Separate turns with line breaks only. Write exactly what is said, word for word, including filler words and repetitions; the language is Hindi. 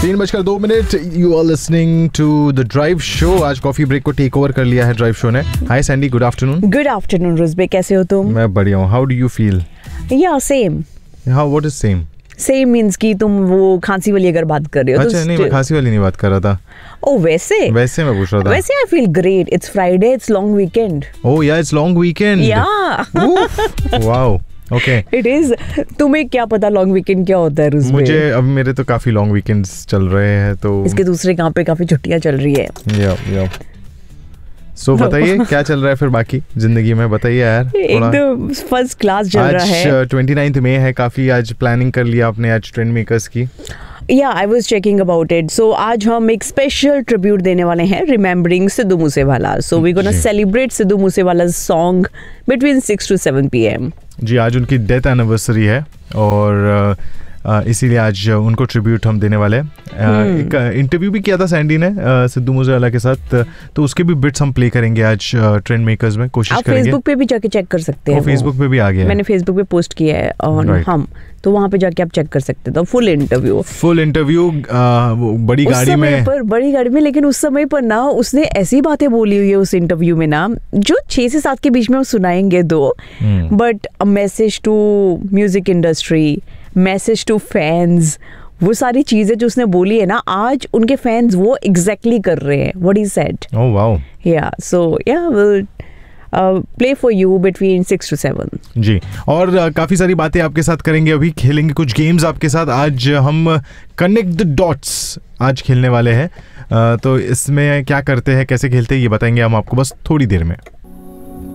तीन बजकर दो minute you are listening to the drive show. आज कॉफी ब्रेक को टेक ओवर कर लिया है ड्राइव शो ने। हाय Sandy, good afternoon.
Good afternoon रुजबे, कैसे हो तुम?
मैं बढ़िया हूँ। How do you feel?
या same.
How what is same?
Same means कि तुम वो खांसी वाली अगर बात कर रहे हो।
अच्छा तो नहीं, मैं खांसी वाली नहीं बात कर रहा था।
ओ वैसे
वैसे मैं पूछ रहा था।
वैसे I feel great. It's Friday, it's long weekend.
ओह या, इट्स लॉन्ग वीकेंड।
या
वाओ, ओके।
It is. तुम्हें क्या पता लॉन्ग वीकेंड क्या होता है रुजबे?
मुझे अब मेरे तो काफी लॉन्ग वीकेंड्स चल रहे हैं, तो
इसके दूसरे काम पे काफी छुट्टियां चल रही है।
या या सो बताइए क्या चल रहा है फिर बाकी जिंदगी में, बताइए यार।
एकदम फर्स्ट क्लास चल रहा है।
आज ट्वेंटी नाइन्थ मई है, काफी आज प्लानिंग कर लिया आपने आज ट्रेंड मेकर्स की।
या I was checking about it. सो आज हम एक स्पेशल ट्रिब्यूट देने वाले हैं, remembering Sidhu Moosewala. So we gonna celebrate Sidhu Moosewala song between six to seven P M.
जी, आज उनकी डेथ एनिवर्सरी है और uh, इसीलिए आज उनको ट्रिब्यूट हम देने वाले हैं। uh, एक इंटरव्यू भी किया था सैंडी ने uh, सिद्धू मूसेवाला के साथ, uh, तो उसके भी बिट्स हम प्ले करेंगे आज ट्रेंड मेकर्स में। कोशिश
आप
करेंगे।
फेसबुक पे भी जाके चेक कर सकते हैं।
फेसबुक पे भी आ गया है।
मैंने फेसबुक पे पोस्ट किया है और right. हम तो वहाँ पे जाके आप चेक कर सकते थे। फुल इंटरव्यू
फुल इंटरव्यू बड़ी गाड़ी में
पर बड़ी गाड़ी में लेकिन उस समय पर ना उसने ऐसी बातें बोली हुई है उस इंटरव्यू में ना, जो छह से सात के बीच में हम सुनाएंगे दो, but a message to music industry, message to fans, वो सारी चीजें जो उसने बोली है ना, आज उनके फैंस वो एग्जैक्टली कर रहे हैं what he said.
Oh wow.
या सो या will play for you between six to seven.
जी, और uh, काफ़ी सारी बातें आपके साथ करेंगे, अभी खेलेंगे कुछ गेम्स आपके साथ। आज हम कनेक्ट द डॉट्स आज खेलने वाले हैं, uh, तो इसमें क्या करते हैं, कैसे खेलते हैं, ये बताएंगे हम आपको बस थोड़ी देर में।